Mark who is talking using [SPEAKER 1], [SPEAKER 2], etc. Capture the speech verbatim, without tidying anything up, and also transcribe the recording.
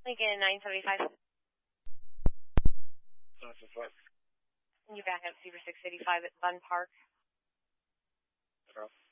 [SPEAKER 1] Lincoln nine seventy-five.
[SPEAKER 2] nine seventy-five.
[SPEAKER 1] Can you back up Cedar six eighty-five at Bun Park?
[SPEAKER 2] No.